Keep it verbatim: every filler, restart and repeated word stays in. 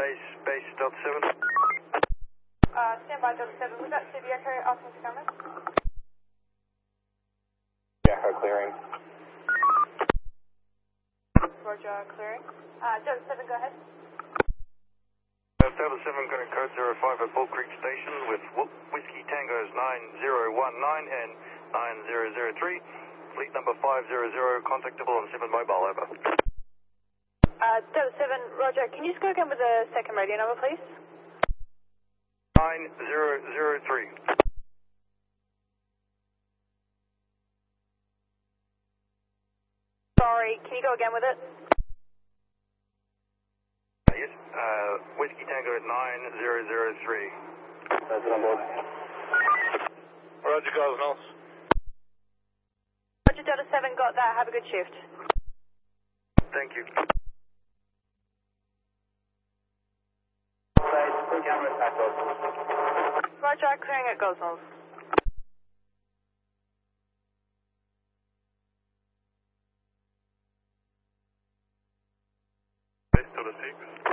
base, base Delta seven. Uh, stand by Delta seven. Was that C B Echo asking to come in? Echo clearing. Roger, clearing. Uh, Delta seven, go ahead. Uh, Delta seven, going to code zero five at Bull Creek Station with Wh- Whiskey Tango's nine zero one nine and nine zero zero three. Fleet number five zero zero, contactable on seven mobile, over. Uh, Delta seven, Roger, can you just go again with the second radio number, please? nine zero zero three. Sorry, can you go again with it? Uh, yes, uh, Whiskey Tango nine zero zero three. That's on board. Roger, Cosmos. Roger, Delta seven, got that. Have a good shift. Thank you. Roger, clearing at Gosnells. Base Delta six.